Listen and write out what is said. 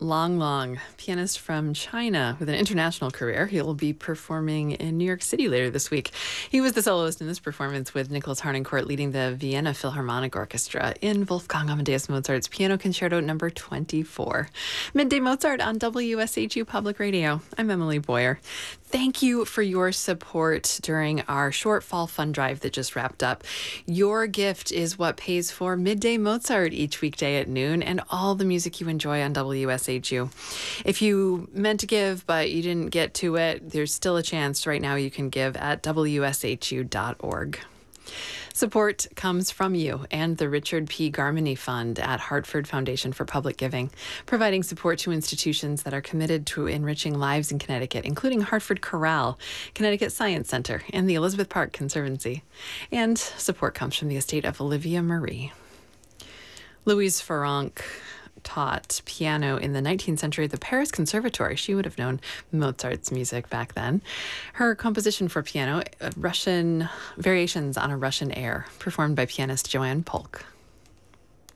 Long Long, pianist from China with an international career. He'll be performing in New York City later this week. He was the soloist in this performance with Nicholas Harnoncourt leading the Vienna Philharmonic Orchestra in Wolfgang Amadeus Mozart's Piano Concerto Number 24. Midday Mozart on WSHU Public Radio. I'm Emily Boyer. Thank you for your support during our short fall fund drive that just wrapped up. Your gift is what pays for Midday Mozart each weekday at noon and all the music you enjoy on WSHU. If you meant to give but you didn't get to it, there's still a chance right now you can give at WSHU.org. Support comes from you and the Richard P. Garmany Fund at Hartford Foundation for Public Giving, providing support to institutions that are committed to enriching lives in Connecticut, including Hartford Chorale, Connecticut Science Center, and the Elizabeth Park Conservancy. And support comes from the estate of Olivia Marie. Louise Farrenc taught piano in the 19th century at the Paris Conservatory. She would have known Mozart's music back then. Her composition for piano, Russian variations on a Russian air, performed by pianist Joanne Polk.